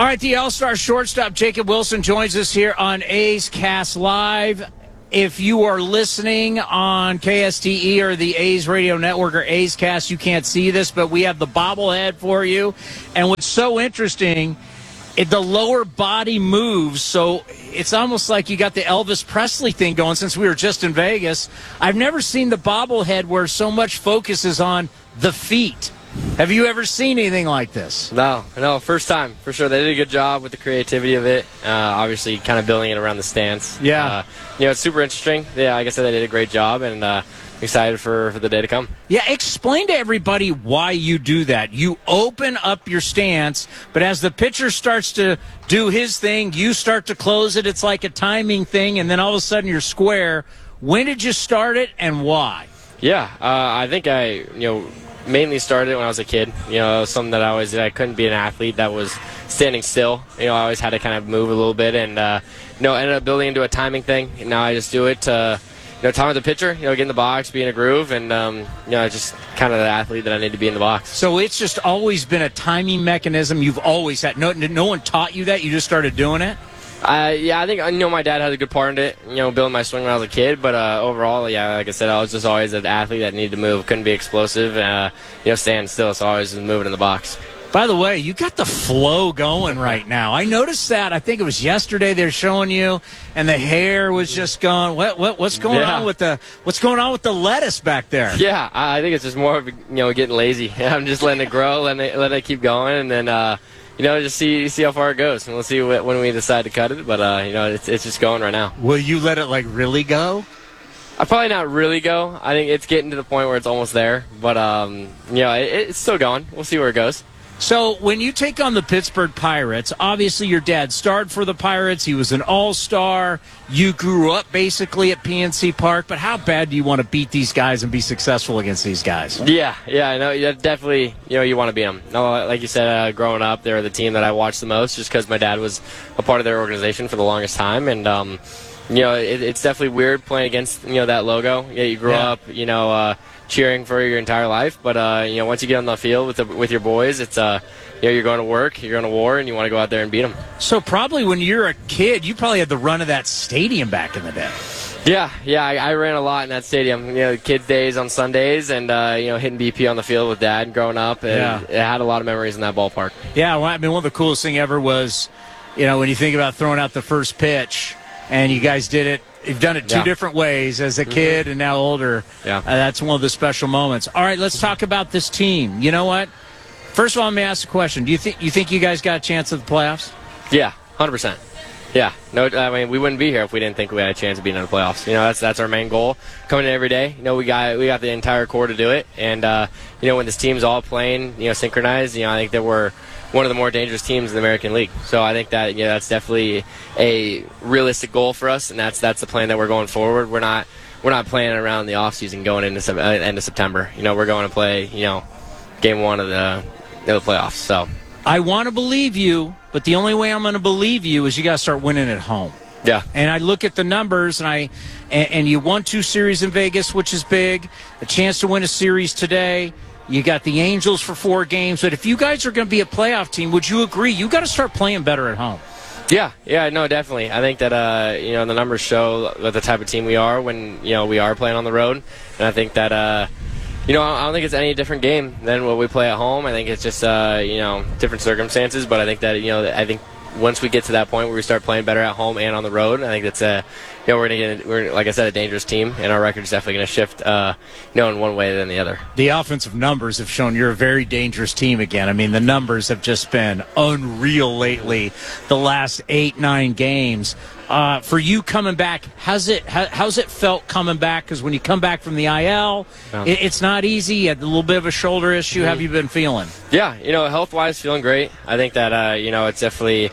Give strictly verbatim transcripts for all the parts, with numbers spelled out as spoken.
All right, the All-Star shortstop Jacob Wilson joins us here on A's Cast Live. If you are listening on K S T E or the A's Radio Network or A's Cast, you can't see this, but we have the bobblehead for you. And what's so interesting, it, the lower body moves, so it's almost like you got the Elvis Presley thing going since we were just in Vegas. I've never seen the bobblehead where so much focus is on the feet. Have you ever seen anything like this? No, no, first time, for sure. They did a good job with the creativity of it, uh, obviously kind of building it around the stance. Yeah. Uh, you know, it's super interesting. Yeah, like I said, they did a great job, and uh, excited for, for the day to come. Yeah, explain to everybody why you do that. You open up your stance, but as the pitcher starts to do his thing, you start to close it. It's like a timing thing, and then all of a sudden you're square. When did you start it, and why? Yeah, uh, I think I, you know, mainly started when I was a kid. You know, it was something that I always did. I couldn't be an athlete that was standing still. You know, I always had to kind of move a little bit, and uh, you know, ended up building into a timing thing. And now I just do it to, you know, time with the pitcher. You know, get in the box, be in a groove, and um, you know, just kind of the athlete that I need to be in the box. So it's just always been a timing mechanism. You've always had. No, no one taught you that. You just started doing it. Uh, yeah, I think, you know, my dad had a good part in it, you know, building my swing when I was a kid. But uh, overall, yeah, like I said, I was just always an athlete that needed to move, couldn't be explosive, uh, you know, stand still, so I always was moving in the box. By the way, you got the flow going right now. I noticed that. I think it was yesterday they're showing you, and the hair was just going. What? What? What's going yeah. on with the? What's going on with the lettuce back there? Yeah, I think it's just more of, you know, getting lazy. I'm just letting it grow, letting it, letting it keep going, and then. Uh, You know, just see see how far it goes, and we'll see what, when we decide to cut it. But uh, you know, it's it's just going right now. Will you let it like really go? I probably not really go. I think it's getting to the point where it's almost there. But um, you know, it, it's still going. We'll see where it goes. So when you take on the Pittsburgh Pirates, obviously your dad starred for the Pirates. He was an all-star. You grew up basically at P N C Park. But how bad do you want to beat these guys and be successful against these guys? Yeah, yeah, I know. Yeah, definitely, you know, you want to beat them. No, like you said, uh, growing up, they were the team that I watched the most just because my dad was a part of their organization for the longest time. And, um, you know, it, it's definitely weird playing against, you know, that logo. Yeah, you grew yeah. up, you know, uh, cheering for your entire life, but uh, you know, once you get on the field with the, with your boys, it's uh, you know, you're going to work, you're going to war, and you want to go out there and beat them. So probably when you're a kid, you probably had the run of that stadium back in the day. Yeah, yeah, I, I ran a lot in that stadium. You know, kids' days on Sundays, and uh, you know, hitting B P on the field with Dad growing up, and yeah. it had a lot of memories in that ballpark. Yeah, well, I mean, one of the coolest thing ever was, you know, when you think about throwing out the first pitch, and you guys did it. You've done it two yeah. different ways, as a kid mm-hmm. and now older. Yeah, uh, that's one of the special moments. All right, let's talk about this team. You know what? First of all, let me ask a question. Do you think you think you guys got a chance at the playoffs? Yeah, one hundred percent. Yeah, no, I mean, we wouldn't be here if we didn't think we had a chance of being in the playoffs. You know, that's that's our main goal. Coming in every day, you know, we got we got the entire core to do it, and uh, you know, when this team's all playing, you know, synchronized, you know, I think that we're one of the more dangerous teams in the American League. So I think that, you know, that's definitely a realistic goal for us, and that's that's the plan that we're going forward. We're not we're not playing around the off season going into uh, end of September. You know, we're going to play, you know, game one of the of the playoffs. So I want to believe you, but the only way I'm going to believe you is you got to start winning at home. Yeah. And I look at the numbers, and I and, and you won two series in Vegas, which is big. A chance to win a series today. You got the Angels for four games. But if you guys are going to be a playoff team, would you agree you got to start playing better at home? Yeah, yeah, no, definitely. I think that uh, you know, the numbers show what the type of team we are when, you know, we are playing on the road, and I think that uh, you know, I don't think it's any different game than what we play at home. I think it's just uh, you know, different circumstances, but I think that, you know, I think once we get to that point where we start playing better at home and on the road, I think that's a, you know, we're gonna get, we're, like I said, a dangerous team, and our record's definitely going to shift, uh, you know, in one way than the other. The offensive numbers have shown you're a very dangerous team again. I mean, the numbers have just been unreal lately. The last eight, nine games. Uh, for you coming back, how's it how, how's it felt coming back? Because when you come back from the I L, yeah. it, it's not easy. You had a little bit of a shoulder issue. Mm-hmm. How have you been feeling? Yeah, you know, health-wise, feeling great. I think that uh, you know, it's definitely,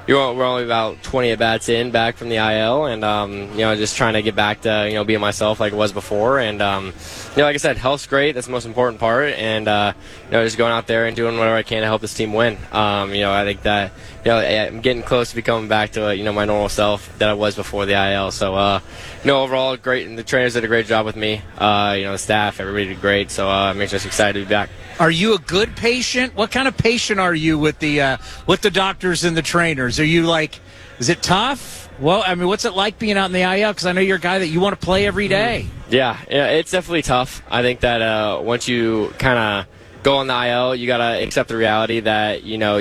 you're, we're only about twenty at bats in back from the I L, and um, you know, just trying to get back to you know being myself like it was before. And um, you know, like I said, health's great. That's the most important part. And uh, you know, just going out there and doing whatever I can to help this team win. Um, you know, I think that you know I'm getting close to becoming back to you know my normal self that I was before the I L. So uh, you know, overall, great. And the trainers did a great job with me. Uh, you know, the staff, everybody did great. So uh, it makes us excited to be back. Are you a good patient? What kind of patient are you with the uh, with the doctors and the trainers? Are you like, is it tough? Well, I mean, what's it like being out in the I L? Because I know you're a guy that you want to play every day. Yeah, yeah, it's definitely tough. I think that uh, once you kind of go on the I L, you got to accept the reality that, you know,